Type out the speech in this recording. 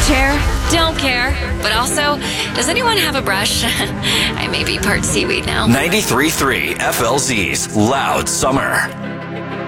chair? Don't care. But also, does anyone have a brush? I may be part seaweed now. 93.3 FLZ's Loud Summer.